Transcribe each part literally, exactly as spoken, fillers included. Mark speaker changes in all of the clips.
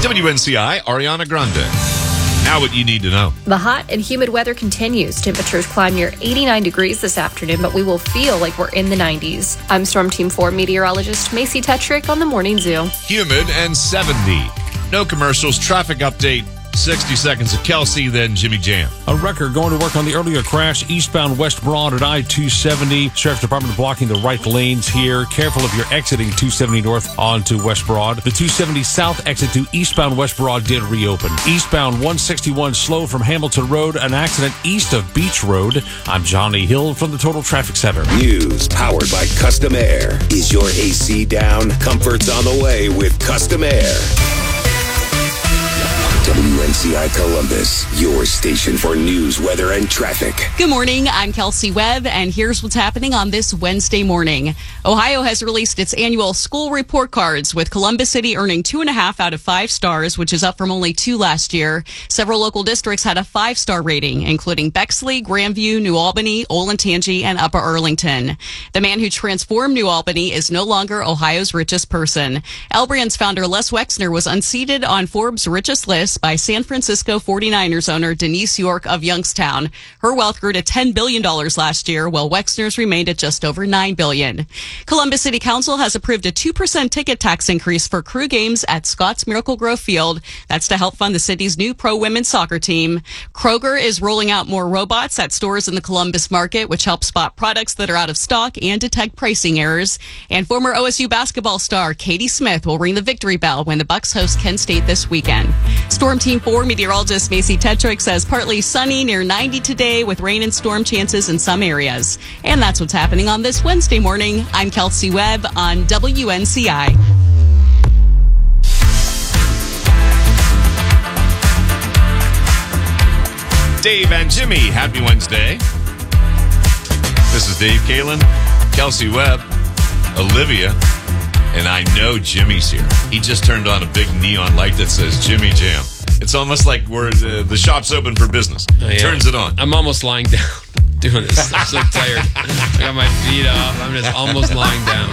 Speaker 1: W N C I, Ariana Grande. Now what you need to know.
Speaker 2: The hot and humid weather continues. Temperatures climb near eighty-nine degrees this afternoon, but we will feel like we're in the nineties. I'm Storm Team four meteorologist Macy Tetrick on the Morning Zoo.
Speaker 1: Humid and seventy. No commercials. Traffic update. sixty seconds of Kelsey, then Jimmy Jam.
Speaker 3: A wrecker going to work on the earlier crash eastbound West Broad at I two seventy. Sheriff's Department blocking the right lanes here. Careful if you're exiting two seventy north onto West Broad. The two seventy south exit to eastbound West Broad did reopen. Eastbound one sixty-one slow from Hamilton Road. An accident east of Beach Road. I'm Johnny Hill from the Total Traffic Center.
Speaker 4: News powered by Custom Air. Is your A C down? Comfort's on the way with Custom Air. W N C I Columbus, your station for news, weather, and traffic.
Speaker 5: Good morning. I'm Kelsey Webb, and here's what's happening on this Wednesday morning. Ohio has released its annual school report cards, with Columbus City earning two and a half out of five stars, which is up from only two last year. Several local districts had a five-star rating, including Bexley, Grandview, New Albany, Olentangy, and Upper Arlington. The man who transformed New Albany is no longer Ohio's richest person. L Brands founder Les Wexner was unseated on Forbes' richest list by San Francisco forty-niners owner Denise York of Youngstown. Her wealth grew to ten billion dollars last year, while Wexner's remained at just over nine billion dollars. Columbus City Council has approved a two percent ticket tax increase for crew games at Scott's Miracle Grove Field. That's to help fund the city's new pro women's soccer team. Kroger is rolling out more robots at stores in the Columbus market, which help spot products that are out of stock and detect pricing errors. And former O S U basketball star Katie Smith will ring the victory bell when the Bucks host Kent State this weekend. Storm Team four meteorologist Macy Tetrick says partly sunny, near ninety today, with rain and storm chances in some areas. And that's what's happening on this Wednesday morning. I'm Kelsey Webb on W N C I.
Speaker 1: Dave and Jimmy, happy Wednesday. This is Dave Kalen, Kelsey Webb, Olivia, and I know Jimmy's here. He just turned on a big neon light that says Jimmy Jam. It's almost like we're uh, the shop's open for business. Oh, yeah. Turns it on.
Speaker 6: I'm almost lying down doing this. I'm so tired. I got my feet up. I'm just almost lying down.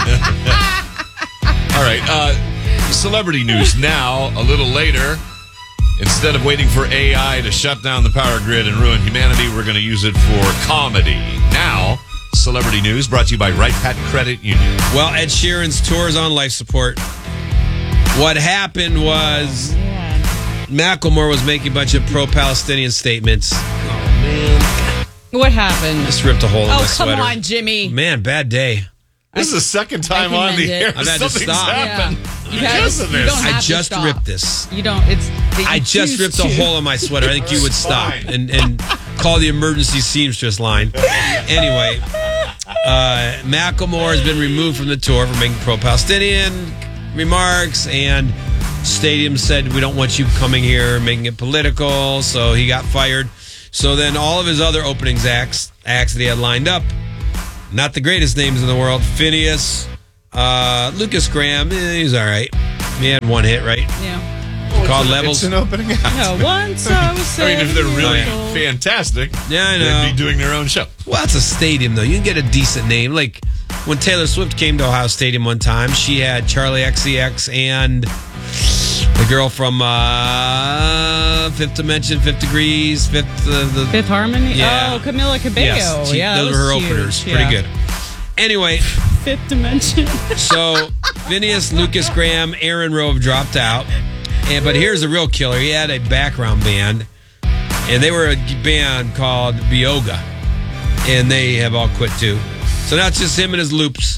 Speaker 1: All right. Uh, celebrity news now. A little later, instead of waiting for A I to shut down the power grid and ruin humanity, we're going to use it for comedy. Now, celebrity news brought to you by Right Pat Credit Union.
Speaker 6: Well, Ed Sheeran's tour is on life support. What happened was Macklemore was making a bunch of pro-Palestinian statements. Oh, man.
Speaker 5: What happened?
Speaker 6: Just ripped a hole in
Speaker 5: oh,
Speaker 6: my sweater.
Speaker 5: Oh, come on, Jimmy.
Speaker 6: Man, bad day.
Speaker 1: This is the second time on the air.
Speaker 6: I've had to stop.
Speaker 1: Happened
Speaker 5: yeah.
Speaker 1: because of this.
Speaker 6: I just ripped this.
Speaker 5: You don't. It's.
Speaker 6: I just ripped to. a hole in my sweater. I think you would stop and, and call the emergency seamstress line. Anyway, uh, Macklemore has been removed from the tour for making pro-Palestinian remarks, and Stadium said, we don't want you coming here making it political, so he got fired. So then all of his other openings acts, acts that he had lined up, not the greatest names in the world, Phineas, uh, Lucas Graham, eh, he's all right. He had one hit, right?
Speaker 5: Yeah.
Speaker 1: Well,
Speaker 6: called
Speaker 1: it's
Speaker 6: Levels.
Speaker 1: It's an opening act.
Speaker 5: No, once I was
Speaker 1: I mean, if they're really
Speaker 6: Oh,
Speaker 1: yeah. fantastic,
Speaker 6: yeah, I know.
Speaker 1: they'd be doing their own show.
Speaker 6: Well, it's a stadium, though. You can get a decent name. Like, when Taylor Swift came to Ohio Stadium one time, she had Charlie X C X and the girl from uh, Fifth Dimension, Fifth Degrees, Fifth... Uh, the,
Speaker 5: Fifth Harmony?
Speaker 6: Yeah.
Speaker 5: Oh, Camila Cabello.
Speaker 6: Yes, she,
Speaker 5: yeah,
Speaker 6: those were her
Speaker 5: huge.
Speaker 6: openers.
Speaker 5: Yeah.
Speaker 6: Pretty good. Anyway.
Speaker 5: Fifth Dimension.
Speaker 6: So, Phineas, Lucas Graham, Aaron Rove dropped out. And But here's the real killer. He had a background band, and they were a band called Bioga. And they have all quit, too. So now it's just him and his loops.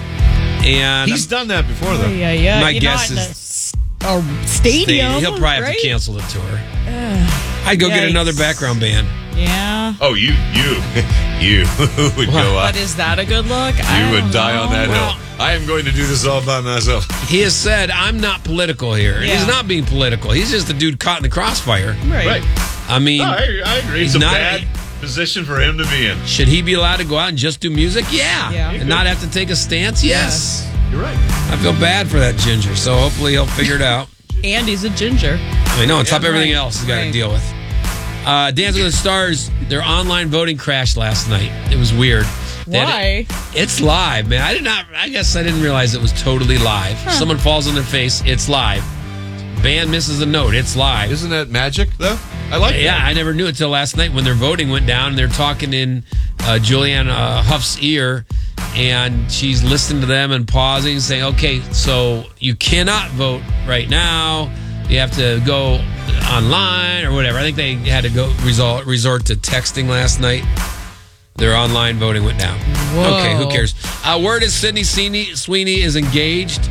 Speaker 6: And
Speaker 1: He's done that before, though.
Speaker 5: Oh, yeah, yeah.
Speaker 6: My
Speaker 5: You're
Speaker 6: guess
Speaker 5: not
Speaker 6: is...
Speaker 5: in a, a stadium,
Speaker 6: He'll probably have
Speaker 5: right?
Speaker 6: to cancel the tour. Uh, I'd go
Speaker 5: yikes.
Speaker 6: get another background band.
Speaker 5: Yeah.
Speaker 1: Oh, you, you, you would go up.
Speaker 5: But is that a good look?
Speaker 1: You
Speaker 5: I
Speaker 1: would
Speaker 5: don't
Speaker 1: die
Speaker 5: know.
Speaker 1: on that
Speaker 6: Well,
Speaker 1: hill. I am going to do this all by myself.
Speaker 6: He has said, I'm not political here. And
Speaker 5: Yeah.
Speaker 6: he's not being political. He's just a dude caught in the crossfire.
Speaker 5: Right.
Speaker 1: Right.
Speaker 6: I mean,
Speaker 1: No, I, I agree. It's
Speaker 6: he's
Speaker 1: a
Speaker 6: not-
Speaker 1: bad position for him to be in.
Speaker 6: should he be allowed to go out and just do music? Yeah.
Speaker 5: Yeah.
Speaker 6: And not have to take a stance? Yes.
Speaker 1: You're right.
Speaker 6: I feel bad for that ginger, so hopefully he'll figure it out.
Speaker 5: And he's a ginger.
Speaker 6: I know, on top of everything
Speaker 5: Right.
Speaker 6: else he's got to
Speaker 5: Right.
Speaker 6: deal with. Uh, Dancing with the Stars, their online voting crashed last night. It was weird. They had
Speaker 5: Why?
Speaker 6: it- it's live, man. I did not. I guess I didn't realize it was totally live. Someone falls on their face. It's live. band misses a note, it's live.
Speaker 1: Isn't that magic, though? I like
Speaker 6: Yeah,
Speaker 1: that.
Speaker 6: I never knew it till last night when their voting went down and they're talking in uh, Julianne uh, Huff's ear, and she's listening to them and pausing and saying, okay, so you cannot vote right now. You have to go online or whatever. I think they had to go resort, resort to texting last night. Their online voting went down.
Speaker 5: Whoa.
Speaker 6: Okay, who cares? Uh, word is Sydney Sweeney, Sweeney is engaged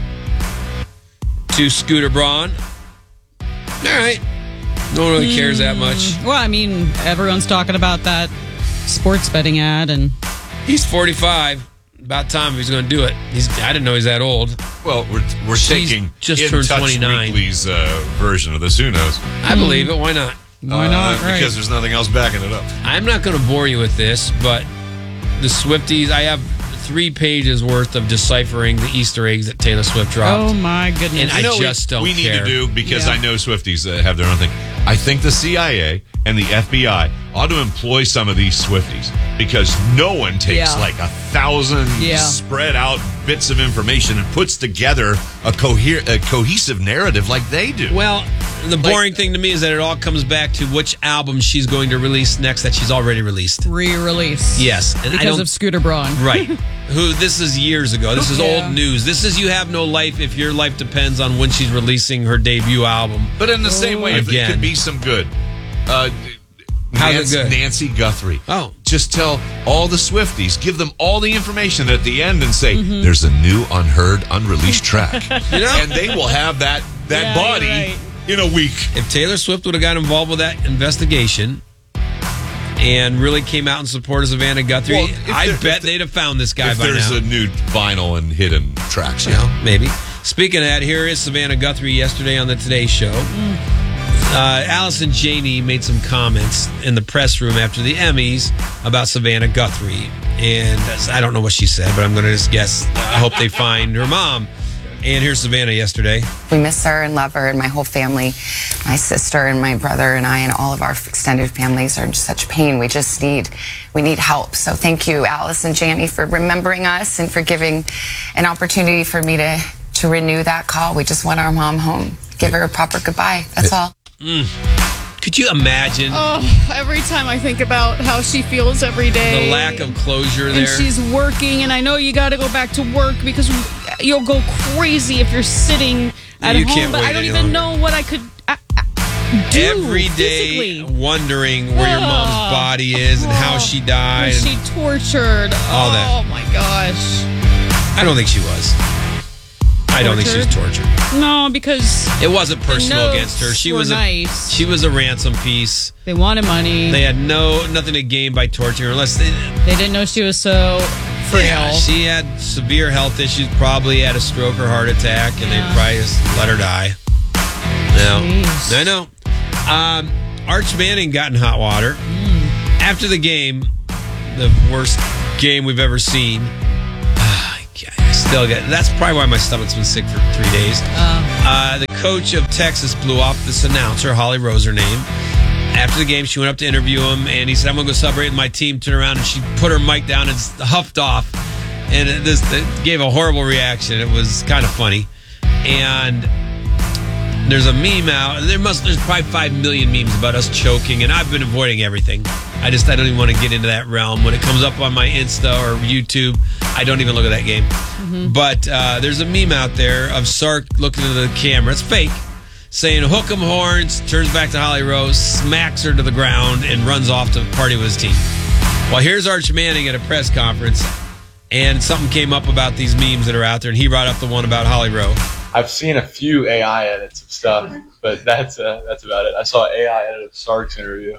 Speaker 6: to Scooter Braun. All right. No one really cares that much.
Speaker 5: Well, I mean, everyone's talking about that sports betting ad, and
Speaker 6: He's forty-five. About time he's going to do it. He's. I didn't know he's that old.
Speaker 1: Well, we're we're
Speaker 6: She's
Speaker 1: taking
Speaker 6: just
Speaker 1: In
Speaker 6: turned
Speaker 1: Touch
Speaker 6: twenty-nine.
Speaker 1: Weekly's uh, version of this. Who knows?
Speaker 6: I believe it. Why not?
Speaker 5: why
Speaker 1: Uh,
Speaker 5: not? Right.
Speaker 1: Because there's nothing else backing it up.
Speaker 6: I'm not going to bore you with this, but the Swifties, I have three pages worth of deciphering the Easter eggs that Taylor Swift dropped.
Speaker 5: Oh my goodness!
Speaker 6: And I
Speaker 1: You know,
Speaker 6: just
Speaker 1: we,
Speaker 6: don't
Speaker 1: we need
Speaker 6: care.
Speaker 1: to do because
Speaker 5: Yeah.
Speaker 1: I know Swifties uh, have their own thing. I think the C I A and the F B I ought to employ some of these Swifties because no one takes
Speaker 5: Yeah.
Speaker 1: like a thousand
Speaker 5: Yeah.
Speaker 1: spread out bits of information and puts together a, coher- a cohesive narrative like they do.
Speaker 6: Well, the boring thing to me is that it all comes back to which album she's going to release next that she's already released.
Speaker 5: Re-release.
Speaker 6: Yes, and I
Speaker 5: because
Speaker 6: don't-
Speaker 5: of Scooter Braun.
Speaker 6: Right. Who this is years ago. This is
Speaker 5: Yeah.
Speaker 6: old news. This is You Have No Life if your life depends on when she's releasing her debut album.
Speaker 1: But in the same way, if it
Speaker 6: Again.
Speaker 1: could be some good. Uh,
Speaker 6: How's it
Speaker 1: Nancy,
Speaker 6: good?
Speaker 1: Nancy Guthrie.
Speaker 6: Oh.
Speaker 1: Just tell all the Swifties, give them all the information at the end and say,
Speaker 5: Mm-hmm.
Speaker 1: there's a new, unheard, unreleased track.
Speaker 6: You know?
Speaker 1: And they will have that, that
Speaker 5: Yeah,
Speaker 1: body
Speaker 5: you're right.
Speaker 1: in a week.
Speaker 6: If Taylor Swift would have got involved with that investigation and really came out in support of Savannah Guthrie,
Speaker 1: Well, if
Speaker 6: I
Speaker 1: there-
Speaker 6: bet
Speaker 1: if
Speaker 6: they'd have found this guy
Speaker 1: If
Speaker 6: by
Speaker 1: there's
Speaker 6: now.
Speaker 1: a new vinyl and hidden tracks.
Speaker 6: You know, maybe. Speaking of that, here is Savannah Guthrie yesterday on the Today Show. Uh, Allison Janney made some comments in the press room after the Emmys about Savannah Guthrie. And I don't know what she said, but I'm going to just guess. I hope they find her mom. And here's Savannah yesterday.
Speaker 7: We miss her and love her, and my whole family, my sister and my brother and I and all of our extended families are in such pain. We just need, we need help. So thank you, Alice and Janney, for remembering us and for giving an opportunity for me to, to renew that call. We just want our mom home. Give her a proper goodbye. That's all.
Speaker 6: Could you imagine
Speaker 8: Oh, every time I think about how she feels every day.
Speaker 6: the lack of closure there?
Speaker 8: And she's working, and I know you got to go back to work because you'll go crazy if you're sitting at
Speaker 6: You
Speaker 8: home.
Speaker 6: can't
Speaker 8: But
Speaker 6: wait
Speaker 8: I don't
Speaker 6: any
Speaker 8: even
Speaker 6: longer.
Speaker 8: know what I could uh, uh, do
Speaker 6: Every day
Speaker 8: physically.
Speaker 6: wondering where your mom's
Speaker 8: Oh.
Speaker 6: body is and how she died.
Speaker 8: Was she tortured?
Speaker 6: All that.
Speaker 8: Oh my gosh.
Speaker 6: I don't think she was. I don't think she was tortured.
Speaker 8: No, because
Speaker 6: It wasn't personal
Speaker 8: notes
Speaker 6: against her. She
Speaker 8: were
Speaker 6: was a
Speaker 8: nice.
Speaker 6: she was a ransom piece.
Speaker 8: they wanted money.
Speaker 6: They had no nothing to gain by torturing her unless they,
Speaker 8: They didn't know she was so frail.
Speaker 6: yeah, she had severe health issues, probably had a stroke or heart attack, and they probably just let her die. No,
Speaker 8: Jeez.
Speaker 6: I know. Um, Arch Manning got in hot water after the game, the worst game we've ever seen. I still get. That's probably why my stomach's been sick for three days. Uh, the coach of Texas blew off this announcer, Holly Rose, her name. After the game, she went up to interview him, and he said, "I'm going to go celebrate with my team." Turned around and she put her mic down and huffed off, and it, this it gave a horrible reaction. It was kind of funny, and there's a meme out. There must. There's probably five million memes about us choking, and I've been avoiding everything. I just I don't even want to get into that realm. When it comes up on my Insta or YouTube, I don't even look at that game. But uh, there's a meme out there of Sark looking into the camera. It's fake, saying "hook 'em horns." Turns back to Holly Rose, smacks her to the ground, and runs off to party with his team. Well, here's Arch Manning at a press conference, and something came up about these memes that are out there, and he brought up the one about Holly Rose.
Speaker 9: I've seen a few A I edits of stuff, but that's uh, that's about it. I saw an A I edit of Sark's interview.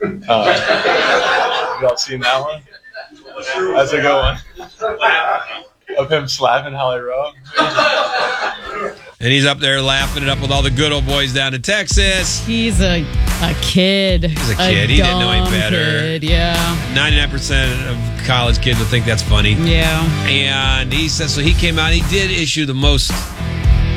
Speaker 9: Uh, y'all seen that one? That's a good one. Of him slapping Holly Rowe.
Speaker 6: And he's up there laughing it up with all the good old boys down in Texas.
Speaker 8: He's a a kid.
Speaker 6: He's a kid. He didn't know any
Speaker 8: dumb
Speaker 6: better.
Speaker 8: Kid. Yeah.
Speaker 6: ninety-nine percent of college kids will think that's funny.
Speaker 8: Yeah.
Speaker 6: And he said, so he came out, he did issue the most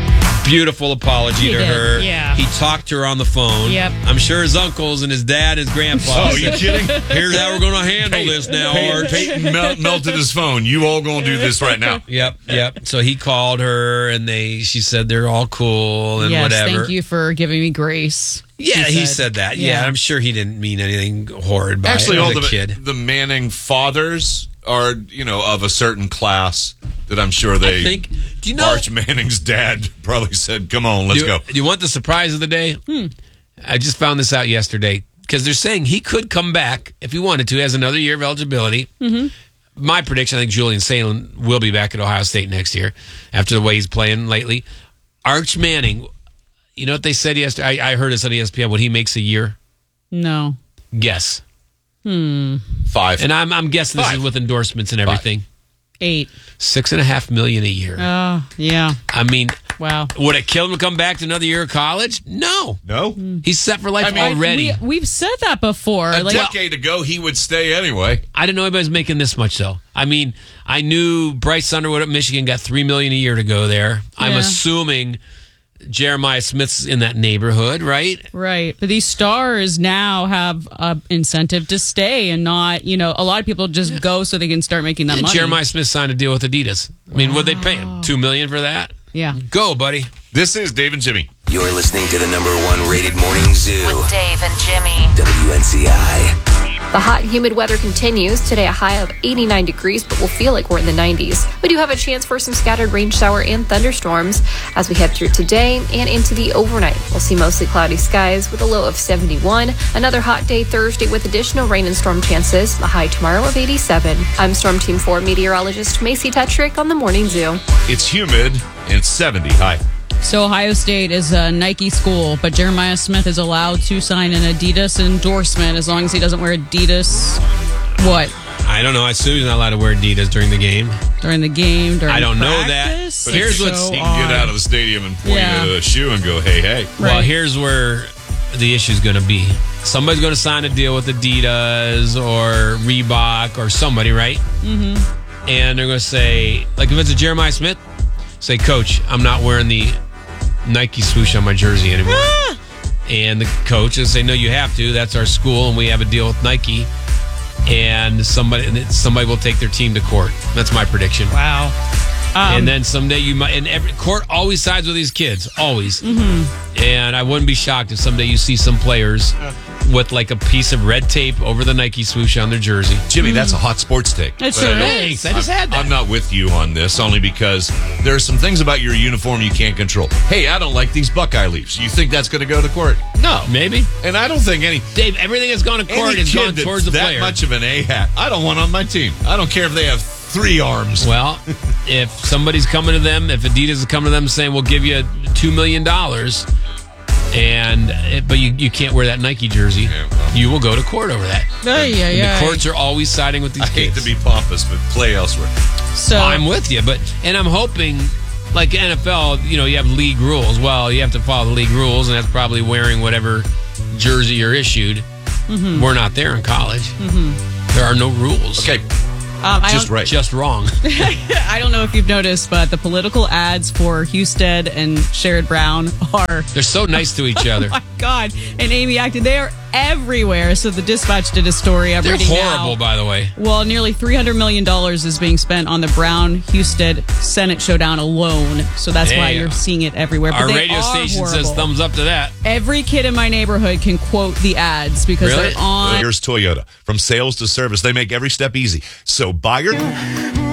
Speaker 6: beautiful apology
Speaker 8: He
Speaker 6: to
Speaker 8: did,
Speaker 6: her.
Speaker 8: yeah.
Speaker 6: He talked to her on the phone.
Speaker 8: Yep.
Speaker 6: I'm sure his uncles and his dad, his grandpa.
Speaker 1: Oh, you kidding?
Speaker 6: Here's how we're going to handle
Speaker 1: Peyton-
Speaker 6: this now,
Speaker 1: Peyton,
Speaker 6: Arch.
Speaker 1: Peyton mel- melted his phone. You all gonna do this right now.
Speaker 6: Yep, yep. So he called her, and they. She said they're all cool and
Speaker 8: yes,
Speaker 6: whatever.
Speaker 8: thank you for giving me grace.
Speaker 6: Yeah,
Speaker 8: she
Speaker 6: he
Speaker 8: said.
Speaker 6: said that. Yeah.
Speaker 8: Yeah.
Speaker 6: I'm sure he didn't mean anything horrid by
Speaker 1: Actually,
Speaker 6: it.
Speaker 1: all
Speaker 6: As a
Speaker 1: the
Speaker 6: kid.
Speaker 1: the Manning fathers are, you know, of a certain class that I'm sure they.
Speaker 6: I think. Do you know?
Speaker 1: Arch Manning's dad probably said, "Come on, let's
Speaker 6: do,
Speaker 1: go."
Speaker 6: Do you want the surprise of the day? Hmm. I just found this out yesterday because they're saying he could come back if he wanted to. He has another year of eligibility. Mm-hmm. My prediction: I think Julian Salem will be back at Ohio State next year after the way he's playing lately. Arch Manning. You know what they said yesterday? I, I heard this on E S P N. What he makes a year?
Speaker 8: No.
Speaker 6: Guess.
Speaker 8: Hmm.
Speaker 1: Five.
Speaker 6: And I'm I'm guessing this
Speaker 1: Five.
Speaker 6: is with endorsements and everything.
Speaker 8: Eight.
Speaker 6: Six and a half million a year.
Speaker 8: Oh, yeah.
Speaker 6: I mean,
Speaker 8: Wow.
Speaker 6: would it kill him to come back to another year of college? No.
Speaker 1: No.
Speaker 6: He's set for life
Speaker 1: I mean,
Speaker 6: already.
Speaker 8: We, we've said that before.
Speaker 1: A
Speaker 8: like,
Speaker 1: decade ago, he would stay anyway.
Speaker 6: I didn't know anybody was making this much, though. I mean, I knew Bryce Underwood at Michigan got three million dollars a year to go there. I'm
Speaker 8: Yeah.
Speaker 6: assuming Jeremiah Smith's in that neighborhood, right?
Speaker 8: Right. But these stars now have an incentive to stay and not, you know, a lot of people just go so they can start making that
Speaker 6: And
Speaker 8: money.
Speaker 6: Jeremiah Smith signed a deal with Adidas. I mean, what'd they pay him? Two million dollars for that?
Speaker 8: Yeah.
Speaker 6: Go, buddy.
Speaker 1: This is Dave and Jimmy.
Speaker 4: You're listening to the number one rated morning zoo,
Speaker 10: With Dave and Jimmy.
Speaker 4: W N C I.
Speaker 2: The hot and humid weather continues. Today, a high of eighty-nine degrees, but we'll feel like we're in the nineties. We do have a chance for some scattered rain shower and thunderstorms as we head through today and into the overnight. We'll see mostly cloudy skies with a low of seventy-one. Another hot day Thursday with additional rain and storm chances. A high tomorrow of eighty-seven. I'm Storm Team four meteorologist Macy Tetrick on the Morning Zoo.
Speaker 1: It's humid and it's seventy. Hi.
Speaker 8: So Ohio State is a Nike school, but Jeremiah Smith is allowed to sign an Adidas endorsement as long as he doesn't wear Adidas. What?
Speaker 6: I don't know. I assume he's not allowed to wear Adidas during the game.
Speaker 8: During the game, during
Speaker 6: I don't know that.
Speaker 8: practice?
Speaker 6: But here's
Speaker 8: It's
Speaker 6: what's-
Speaker 8: so
Speaker 1: He can get
Speaker 8: odd.
Speaker 1: out of the stadium and point
Speaker 8: Yeah.
Speaker 1: at a shoe and go, hey, hey.
Speaker 6: Well,
Speaker 8: Right.
Speaker 6: here's where the issue's going to be. Somebody's going to sign a deal with Adidas or Reebok or somebody, right? Mm-hmm. And they're going to say, like if it's a Jeremiah Smith, say, Coach, I'm not wearing the Nike swoosh on my jersey anymore. And the coach will say, no, you have to. That's our school, and we have a deal with Nike. And somebody, and somebody will take their team to court. That's my prediction.
Speaker 8: Wow. Um,
Speaker 6: And then someday you might, and every court always sides with these kids, always.
Speaker 8: Mm-hmm.
Speaker 6: And I wouldn't be shocked if someday you see some players with like a piece of red tape over the Nike swoosh on their jersey.
Speaker 1: Jimmy, that's a hot sports take.
Speaker 8: It
Speaker 1: But
Speaker 8: sure
Speaker 1: I don't-
Speaker 8: is.
Speaker 6: I just had that.
Speaker 1: I'm not with you on this only because there are some things about your uniform you can't control. Hey, I don't like these Buckeye leaves. You think that's going to go to court? No.
Speaker 6: Maybe.
Speaker 1: And I don't think any
Speaker 6: Dave, everything that's gone to court
Speaker 1: any
Speaker 6: has
Speaker 1: kid
Speaker 6: gone
Speaker 1: that's
Speaker 6: towards the
Speaker 1: that
Speaker 6: player.
Speaker 1: much of an A hat. I don't want on my team. I don't care if they have three arms.
Speaker 6: Well, if somebody's coming to them, if Adidas is coming to them saying, we'll give you two million dollars, and but you, you can't wear that Nike jersey,
Speaker 1: Yeah, well.
Speaker 6: you will go to court over that.
Speaker 8: Ay, ay,
Speaker 6: And
Speaker 8: ay.
Speaker 6: the courts are always siding with these
Speaker 1: I hate
Speaker 6: kids.
Speaker 1: to be pompous, but play elsewhere.
Speaker 8: So
Speaker 6: I'm with you, but and I'm hoping, like N F L, you know, you have league rules. Well, you have to follow the league rules, and that's probably wearing whatever jersey you're issued.
Speaker 8: Mm-hmm.
Speaker 6: We're not there in college. Mm-hmm. There are no rules.
Speaker 1: Okay,
Speaker 8: um, I
Speaker 1: just
Speaker 8: don't,
Speaker 1: right.
Speaker 6: Just wrong.
Speaker 8: I don't know if you've noticed, but the political ads for Husted and Sherrod Brown are,
Speaker 6: They're so nice to each other.
Speaker 8: oh my God, and Amy Acton, they are everywhere. So the Dispatch did a story. I'm
Speaker 6: They're
Speaker 8: reading
Speaker 6: horrible,
Speaker 8: now.
Speaker 6: by the way.
Speaker 8: Well, nearly three hundred million dollars is being spent on the Brown-Husted Senate showdown alone. So that's why
Speaker 6: Hey,
Speaker 8: you're seeing it everywhere. But
Speaker 6: Our
Speaker 8: they
Speaker 6: radio
Speaker 8: are
Speaker 6: station
Speaker 8: horrible.
Speaker 6: says thumbs up to that.
Speaker 8: Every kid in my neighborhood can quote the ads because
Speaker 6: Really?
Speaker 8: they're on.
Speaker 1: Here's Toyota. From sales to service, they make every step easy. So buy your